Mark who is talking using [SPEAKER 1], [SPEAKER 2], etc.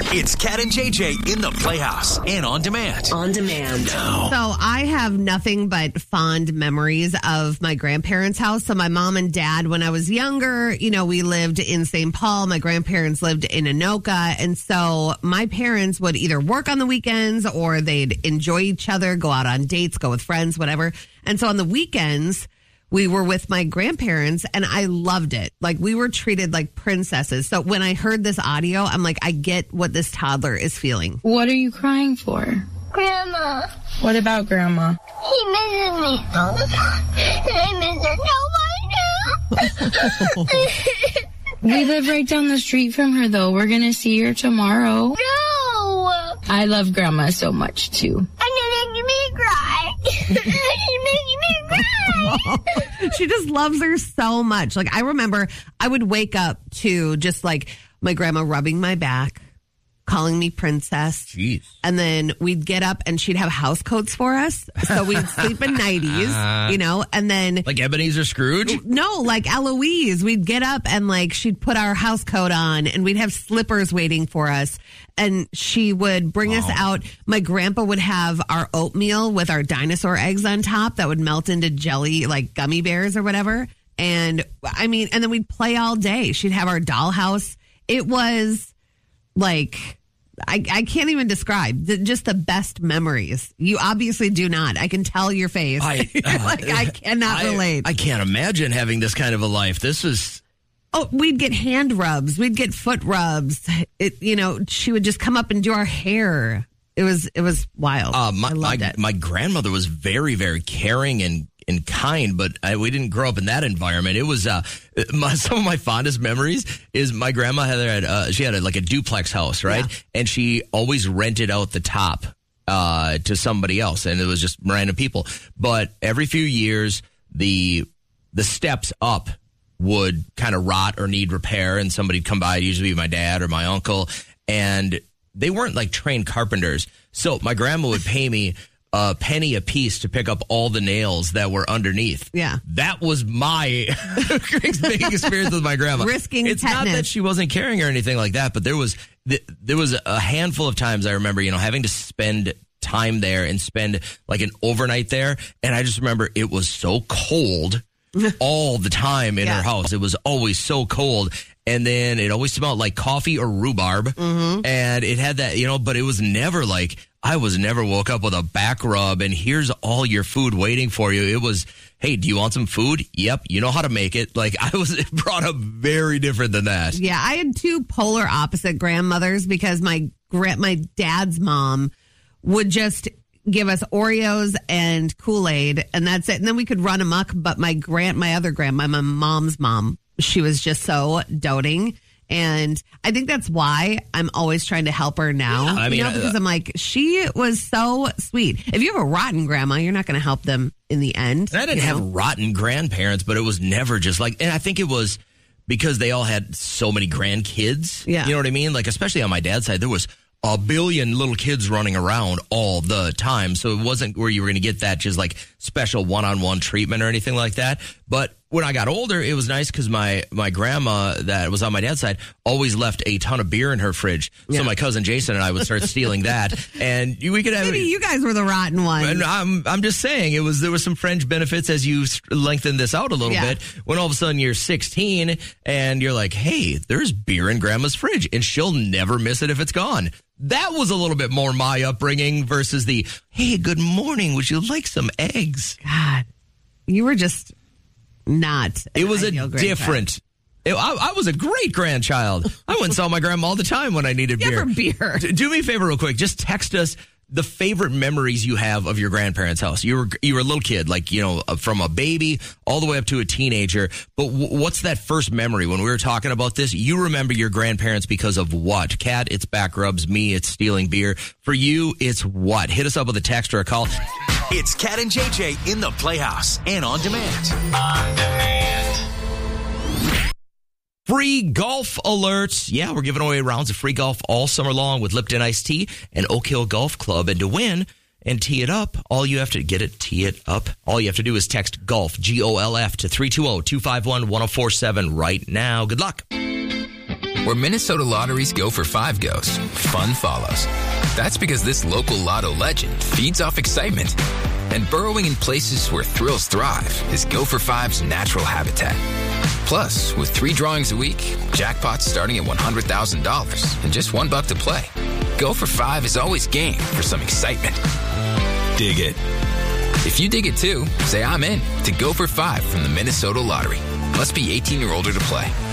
[SPEAKER 1] It's Cat and JJ in the Playhouse and on demand.
[SPEAKER 2] On demand.
[SPEAKER 1] Now.
[SPEAKER 3] So I have nothing but fond memories of my grandparents' house. So my mom and dad, when I was younger, we lived in St. Paul. My grandparents lived in Anoka. And so my parents would either work on the weekends or they'd enjoy each other, go out on dates, go with friends, whatever. And so on the weekends, we were with my grandparents and I loved it. Like we were treated like princesses. So when I heard this audio, I'm like, I get what this toddler is feeling.
[SPEAKER 4] What are you crying for?
[SPEAKER 5] Grandma.
[SPEAKER 4] What about Grandma?
[SPEAKER 5] He misses me all the time. And I miss her so much now.
[SPEAKER 4] We live right down the street from her though. We're gonna see her tomorrow.
[SPEAKER 5] No.
[SPEAKER 4] I love Grandma so much too.
[SPEAKER 5] And you're making me cry. You're making me cry.
[SPEAKER 3] She just loves her so much. Like I remember I would wake up to just like my grandma rubbing my back, calling me princess.
[SPEAKER 6] Jeez.
[SPEAKER 3] And then we'd get up and she'd have house coats for us. So we'd sleep in nighties, and then
[SPEAKER 6] like Ebenezer Scrooge?
[SPEAKER 3] No, like Eloise. We'd get up and like she'd put our house coat on and we'd have slippers waiting for us. And she would bring us out. My grandpa would have our oatmeal with our dinosaur eggs on top that would melt into jelly, like gummy bears or whatever. And and then we'd play all day. She'd have our dollhouse. It was like, I can't even describe just the best memories. You obviously do not. I can tell your face. I cannot relate.
[SPEAKER 6] I can't imagine having this kind of a life. This was...
[SPEAKER 3] Oh, we'd get hand rubs. We'd get foot rubs. She would just come up and do our hair. It was wild. I loved it.
[SPEAKER 6] My grandmother was very, very caring and kind, but we didn't grow up in that environment. It was some of my fondest memories is my grandma she had a duplex house, right? Yeah. And she always rented out the top to somebody else, and it was just random people. But every few years, the steps up would kind of rot or need repair, and somebody'd come by, usually my dad or my uncle, and they weren't like trained carpenters. So my grandma would pay me a penny a piece to pick up all the nails that were underneath.
[SPEAKER 3] Yeah.
[SPEAKER 6] That was my big experience with my grandma.
[SPEAKER 3] Risking
[SPEAKER 6] It's
[SPEAKER 3] tetanus.
[SPEAKER 6] not that she wasn't caring or anything like that, but there was a handful of times I remember, having to spend time there and spend like an overnight there. And I just remember it was so cold all the time in her house. It was always so cold. And then it always smelled like coffee or rhubarb. Mm-hmm. And it had that, but it was never like, I was never woke up with a back rub and here's all your food waiting for you. It was, hey, do you want some food? Yep. You know how to make it. Like I was brought up very different than that.
[SPEAKER 3] Yeah. I had two polar opposite grandmothers because my dad's mom would just give us Oreos and Kool-Aid and that's it. And then we could run amok. But my mom's mom, she was just so doting. And I think that's why I'm always trying to help her now. Yeah, because I'm like, she was so sweet. If you have a rotten grandma, you're not going to help them in the end.
[SPEAKER 6] And I didn't have rotten grandparents, but it was never just like, and I think it was because they all had so many grandkids.
[SPEAKER 3] Yeah.
[SPEAKER 6] You know what I mean? Like, especially on my dad's side, there was a billion little kids running around all the time. So it wasn't where you were going to get that just like special one-on-one treatment or anything like that. But when I got older, it was nice because my grandma that was on my dad's side always left a ton of beer in her fridge. Yeah. So my cousin Jason and I would start stealing that. And we could have...
[SPEAKER 3] Maybe you guys were the rotten ones.
[SPEAKER 6] And I'm just saying, there was some fringe benefits as you lengthen this out a little bit. When all of a sudden you're 16 and you're like, hey, there's beer in grandma's fridge and she'll never miss it if it's gone. That was a little bit more my upbringing versus the, hey, good morning, would you like some eggs?
[SPEAKER 3] God, you were just not.
[SPEAKER 6] It was a different. I was a great grandchild. I went and saw my grandma all the time when I needed beer.
[SPEAKER 3] Beer.
[SPEAKER 6] Do me a favor real quick. Just text us the favorite memories you have of your grandparents' house. You were a little kid, like, from a baby all the way up to a teenager. But what's that first memory? When we were talking about this, you remember your grandparents because of what? Kat, it's back rubs. Me, it's stealing beer. For you, it's what? Hit us up with a text or a call.
[SPEAKER 1] It's Cat and JJ in the Playhouse and on demand. On demand.
[SPEAKER 6] Free golf alerts. Yeah, we're giving away rounds of free golf all summer long with Lipton Iced Tea and Oak Hill Golf Club. And to win and tee it up, all you have to do is text GOLF, GOLF, to 320-251-1047 right now. Good luck.
[SPEAKER 2] Where Minnesota Lottery's Go for 5 goes, fun follows. That's because this local lotto legend feeds off excitement. And burrowing in places where thrills thrive is Go for 5's natural habitat. Plus, with 3 drawings a week, jackpots starting at $100,000 and just $1 to play. Go for 5 is always game for some excitement. Dig it. If you dig it too, say I'm in to Go for 5 from the Minnesota Lottery. Must be 18 or older to play.